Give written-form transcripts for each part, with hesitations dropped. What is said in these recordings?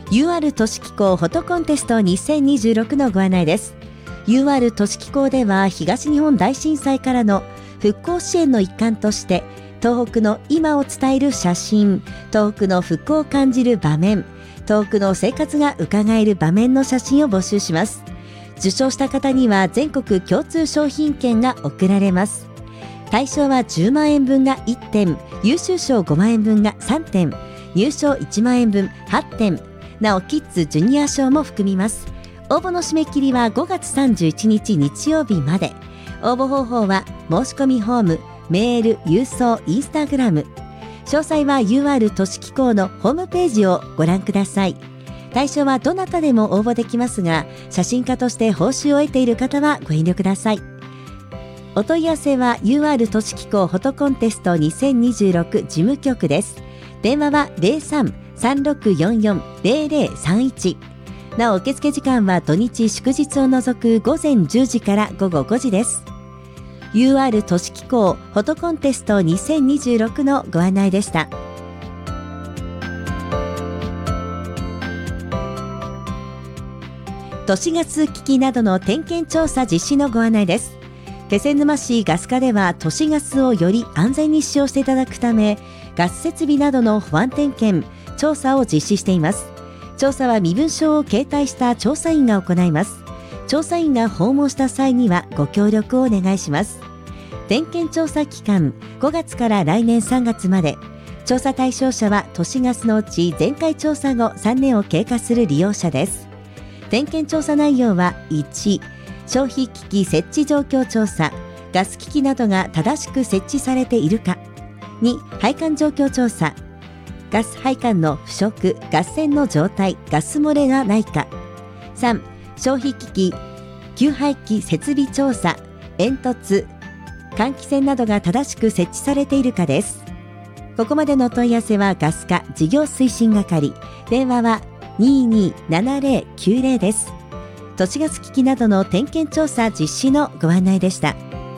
UR 都市機構フォトコンテスト2026のご案内です。 UR 都市機構では東日本大震災からの復興支援の一環として東北の今を伝える写真、東北の復興を感じる場面、東北の生活が伺える場面の写真を募集します。受賞した方には全国共通商品券が贈られます。対象は10万円分が1点、優秀賞5万円分が3点、入賞1万円分8点、なおキッズジュニア賞も含みます。応募の締め切りは5月31日日曜日まで。応募方法は申し込みフォーム、メール、郵送、インスタグラム。詳細は UR 都市機構のホームページをご覧ください。対象はどなたでも応募できますが、写真家として報酬を得ている方はご遠慮ください。お問い合わせは UR 都市機構フォトコンテスト2026事務局です。電話は 03-3644-0031。なお受付時間は土日祝日を除く午前10時から午後5時です。UR 都市機構フォトコンテスト2026のご案内でした。都市ガス機器などの点検調査実施のご案内です。気仙沼市ガス課では都市ガスをより安全に使用していただくため、ガス設備などの保安点検、調査を実施しています。調査は身分証を携帯した調査員が行います。調査員が訪問した際にはご協力をお願いします。点検調査期間5月から来年3月まで。調査対象者は都市ガスのうち前回調査後3年を経過する利用者です。点検調査内容は1、消費機器設置状況調査、ガス機器などが正しく設置されているか。2、配管状況調査、ガス配管の腐食、ガス栓の状態、ガス漏れがないか。3、消費機器給排気設備調査、煙突、換気扇などが正しく設置されているかです。ここまでのお問い合わせはガス課事業推進係、電話は 227090 です。都市ガス機器などの点検調査実施のご案内でした。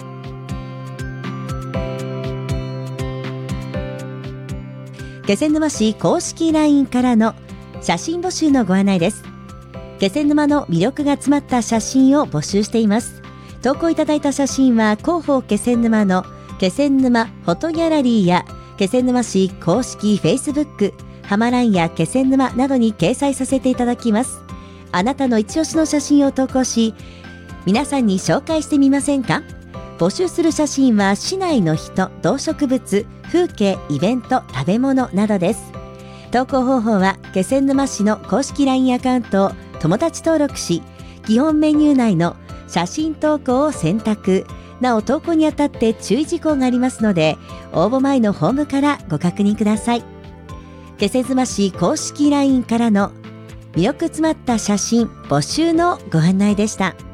気仙沼市公式 LINE からの写真募集のご案内です。気仙沼の魅力が詰まった写真を募集しています。投稿いただいた写真は広報気仙沼の気仙沼フォトギャラリーや気仙沼市公式 Facebook、ハマランや気仙沼などに掲載させていただきます。あなたの一押しの写真を投稿し、皆さんに紹介してみませんか？募集する写真は市内の人、動植物、風景、イベント、食べ物などです。投稿方法は気仙沼市の公式 LINE アカウントを友達登録し、基本メニュー内の写真投稿を選択。なお投稿にあたって注意事項がありますので、応募前のフォームからご確認ください。気仙沼市公式 LINE からの魅力詰まった写真募集のご案内でした。